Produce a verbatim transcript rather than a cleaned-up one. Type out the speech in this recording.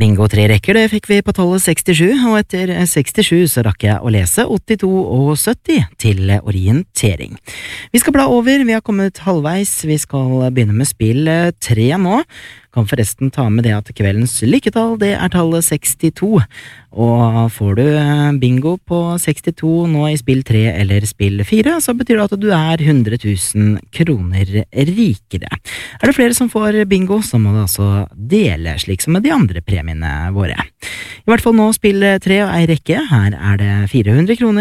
Bingo tre rekker, det fikk vi på tallet sekstisju, og etter sekstisju så rakk jeg å lese åttito og sytti til orientering. Vi skal bla over, vi har kommet halvveis, vi skal begynne med spill tre nå. Kan forresten ta med det at kveldens lykketall, det er tallet sekstito, og får du bingo på sekstito nå i spill tre eller spill fire, så betyr det at du er hundre tusen kroner rikere. Er det flere som får bingo, så må du altså dele, slik som med de andre premiene våre. I hvert fall nå spill tre og ei rekke, her er det fire hundre kroner